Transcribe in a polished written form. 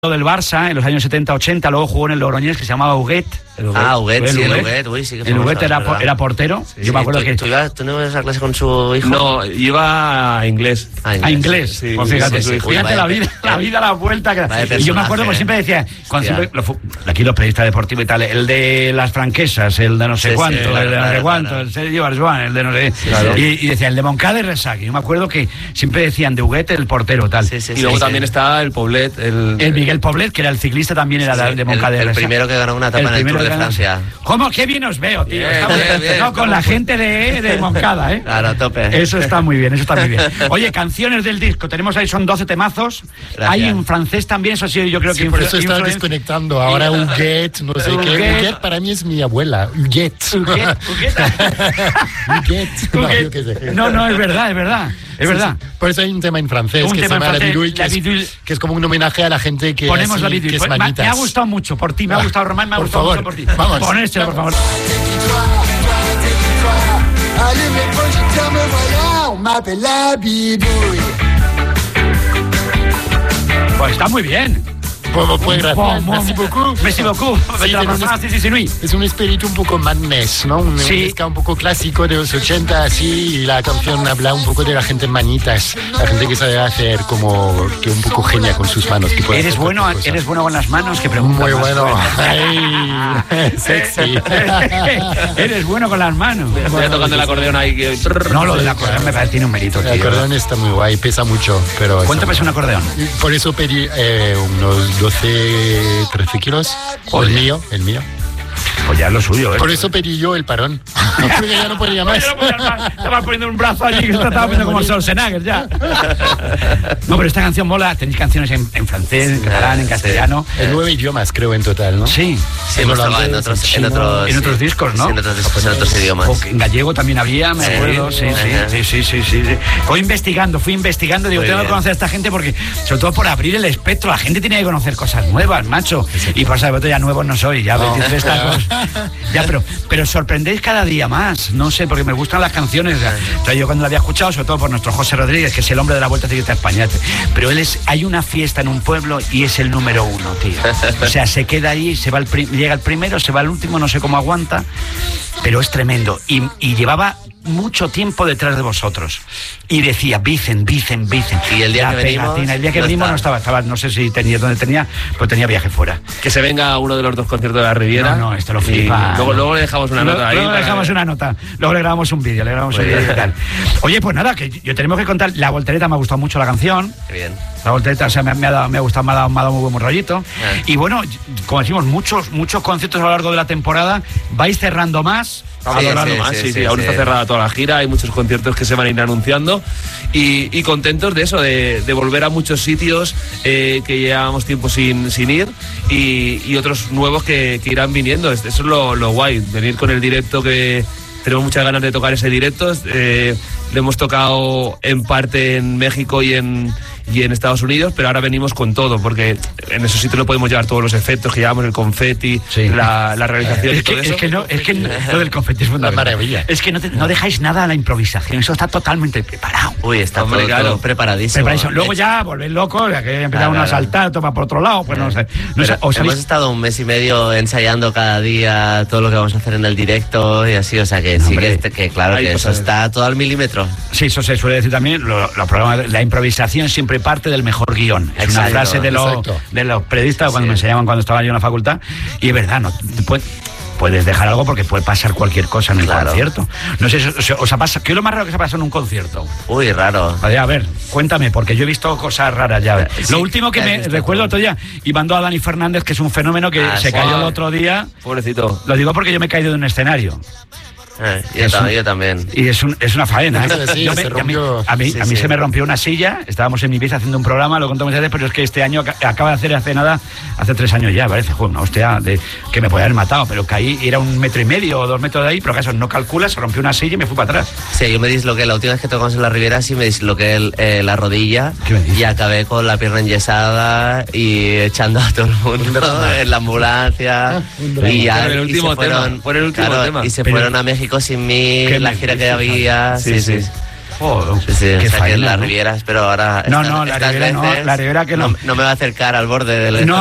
del Barça en los años 70-80, luego jugó en el Logroñés, que se llamaba Huguet. Huguet, sí, el Huguet, uy, sí que el Huguet era portero. Sí, yo me acuerdo que... ¿Tú no ibas a clase con su hijo? No, iba a inglés. A inglés. Sí, pues fíjate, sí, fíjate la vida, la vuelta. Y yo me acuerdo, pues siempre decía, aquí los periodistas deportivos y tal, el de las franquesas, el de no sé cuánto, el de no sé cuánto, el Sergio Barjuan, el de no sé... Y decía, el de Moncada y Resac. Yo me acuerdo que siempre decían de Huguet el portero, tal. Y luego también está el Poblet. El Miguel Poblet, que era el ciclista, también era de Moncada y Resac. El primero que ganó una etapa en el Tour de Francia. ¿Cómo? Qué bien os veo, tío. Bien, no, con la gente de Moncada, ¿eh? Claro, a tope. Eso está muy bien, eso está muy bien. Oye, canciones del disco, tenemos ahí, son 12 temazos. Gracias. Hay en francés también, eso sí, yo creo que... por eso estaba desconectando. Ahora Huguet, no sé qué. Huguet para mí es mi abuela. Huguet. No, es verdad. Es verdad. Sí. Por eso hay un tema en francés que se llama La Bidouille, que es como un homenaje a la gente que, ponemos así, La Bidouille. que es manitas. Me ha gustado mucho por ti, me ha gustado, Román, me ha gustado mucho por ti. Vamos. Ponérsela, por favor. Pues está muy bien. Pues gracias. Merci beaucoup. Merci beaucoup. Es un espíritu un poco madness, ¿no? Un ska un poco clásico de los 80, así, y la canción habla un poco de la gente manitas, la gente que sabe hacer como que un poco genia con sus manos. Que ¿Eres bueno con las manos? Que pregunta muy más. Bueno. Ay, sexy. Eres bueno con las manos. Estoy tocando el acordeón ahí. No, lo del acordeón me parece tiene un mérito, tío. El acordeón está muy guay, pesa mucho, pero... ¿Cuánto pesa un acordeón? Por eso pedí unos 12, 13 kilos. Oye. El mío. Pues ya es lo suyo, ¿eh? Por eso pedí yo el parón. Porque ya no podía más. Estaba poniendo un brazo allí que estaba poniendo como el Schwarzenegger ya. No, pero esta canción mola. Tenéis canciones en francés, en catalán, en castellano. En 9 idiomas, creo, en total, ¿no? Sí. Sí, hemos estado en otros discos, ¿no? Sí, en otros discos, en otros idiomas. En gallego también había, me acuerdo. Sí. Fui investigando. Digo, tengo que conocer a esta gente porque, sobre todo por abrir el espectro, la gente tiene que conocer cosas nuevas, macho. Y por saber, ya nuevos no soy, ya 23 tacos. Ya, pero sorprendéis cada día más, no sé, porque me gustan las canciones. O sea, yo cuando la había escuchado, sobre todo por nuestro José Rodríguez, que es el hombre de la Vuelta Ciclista a España, pero hay una fiesta en un pueblo y es el número 1, tío. O sea, se queda ahí, llega el primero, se va el último, no sé cómo aguanta, pero es tremendo. Y llevaba mucho tiempo detrás de vosotros y decía Vicen. Y el día que venimos no estaba, no sé si tenía dónde tenía, pero tenía viaje fuera. Que se venga uno de los dos conciertos de la Riviera. No, esto lo flipa. Luego le dejamos una nota ahí. Luego le dejamos una nota. Luego le grabamos un vídeo, y tal. Oye, pues nada, que yo tenemos que contar. La Voltereta me ha gustado mucho la canción. Qué bien. La Voltereta, o sea, me ha gustado, me ha dado muy buen rollito. Y bueno, como decimos, muchos conciertos a lo largo de la temporada. ¿Vais cerrando más? Vamos cerrando más, sí. Aún está cerrada toda la gira, hay muchos conciertos que se van a ir anunciando y contentos de eso, de volver a muchos sitios que llevábamos tiempo sin ir y otros nuevos que irán viniendo. Eso es lo guay, venir con el directo, que tenemos muchas ganas de tocar ese directo. Lo hemos tocado en parte en México y en Estados Unidos, pero ahora venimos con todo, porque en esos sitios no podemos llevar todos los efectos que llevamos, el confeti, la realización y todo eso. Es que lo del confeti es fundamental. Maravilla. Es que no dejáis nada a la improvisación, eso está totalmente preparado. Uy, está todo preparadísimo. Luego ya volvéis locos, ya que empieza uno a saltar, toma por otro lado, pues no sé. Hemos estado un mes y medio ensayando cada día todo lo que vamos a hacer en el directo y así, o sea que claro que eso está todo al milímetro. Sí, eso se suele decir también, la improvisación siempre parte del mejor guión. Es una frase de los periodistas cuando me enseñaban cuando estaba yo en la facultad, y es verdad, no puedes dejar algo porque puede pasar cualquier cosa en el concierto. No sé, ¿os ha pasado? ¿Qué es lo más raro que se ha pasado en un concierto? Uy, raro. A ver, cuéntame, porque yo he visto cosas raras ya. Lo último que me recuerdo otro día, y mandó a Dani Fernández, que es un fenómeno que se cayó el otro día. Pobrecito. Lo digo porque yo me he caído de un escenario. Yo también. Y es una faena. Sí, a mí se me rompió una silla. Estábamos en Ibiza haciendo un programa, lo contamos muchas veces, pero es que este año acaba de hacer hace 3 años ya, parece, una hostia que me podía haber matado, pero caí, era 1,5 metros o 2 metros de ahí, pero acaso no calculas, se rompió una silla y me fui para atrás. Sí, yo me disloqué, la última vez que tocamos en la Riviera sí me disloqué la rodilla y acabé con la pierna enyesada y echando a todo el mundo en la ambulancia. Y ya el último tema. Y se fueron a México sin mí, la gira que había. Sí. Joder, sí, o sea que la Riviera, espero ahora... No, la Riviera no, la Riviera que no me va a acercar al borde del... No,